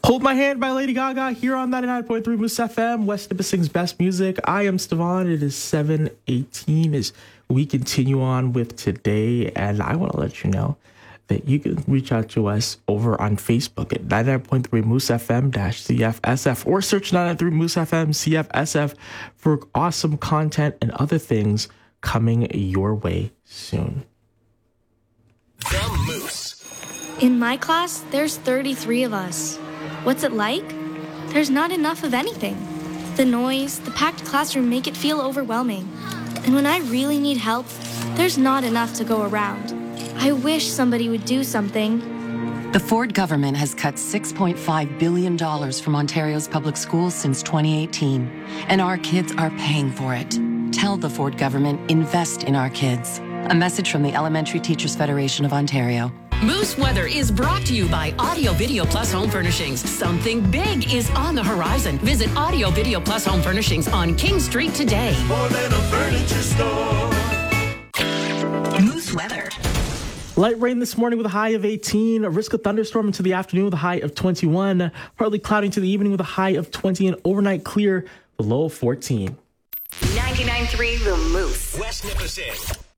Hold My Hand by Lady Gaga here on 99.3 Moose FM, West Nipissing's best music. I am Stevan. It is 7:18 as we continue on with today. And I want to let you know that you can reach out to us over on Facebook at 99.3 Moose FM-CFSF or search 993 Moose FM CFSF for awesome content and other things coming your way soon. The Moose. In my class, there's 33 of us. What's it like? There's not enough of anything. The noise, the packed classroom make it feel overwhelming. And when I really need help, there's not enough to go around. I wish somebody would do something. The Ford government has cut $6.5 billion from Ontario's public schools since 2018, and our kids are paying for it. Tell the Ford government, invest in our kids. A message from the Elementary Teachers Federation of Ontario. Moose Weather is brought to you by Audio Video Plus Home Furnishings. Something big is on the horizon. Visit Audio Video Plus Home Furnishings on King Street today. More than a furniture store. Moose Weather. Light rain this morning with a high of 18. A risk of thunderstorm into the afternoon with a high of 21. Partly cloudy into the evening with a high of 20 and overnight clear with a low of 14. 99.3 The Moose. West Nipissing.